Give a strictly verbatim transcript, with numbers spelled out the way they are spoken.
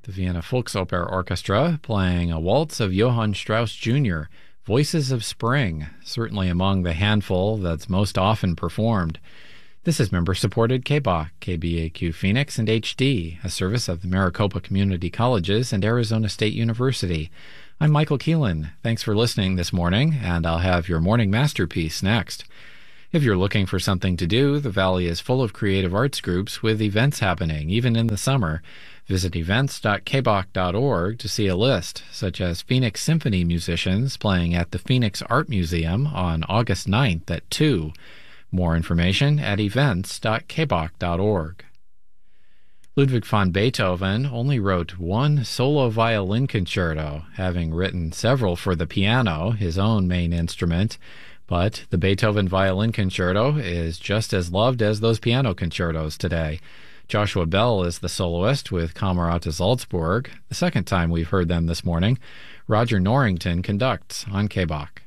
The Vienna Volksoper Orchestra playing a waltz of Johann Strauss Junior, Voices of Spring, certainly among the handful that's most often performed. This is member-supported K B A Q, K B A Q Phoenix, and H D, a service of the Maricopa Community Colleges and Arizona State University. I'm Michael Keelan. Thanks for listening this morning, and I'll have your morning masterpiece next. If you're looking for something to do, the Valley is full of creative arts groups with events happening, even in the summer. Visit events dot k b o c dot org to see a list, such as Phoenix Symphony musicians playing at the Phoenix Art Museum on August ninth at two. More information at events dot k b o c dot org. Ludwig van Beethoven only wrote one solo violin concerto, having written several for the piano, his own main instrument. But the Beethoven Violin Concerto is just as loved as those piano concertos today. Joshua Bell is the soloist with Camerata Salzburg, the second time we've heard them this morning. Roger Norrington conducts on K B O C.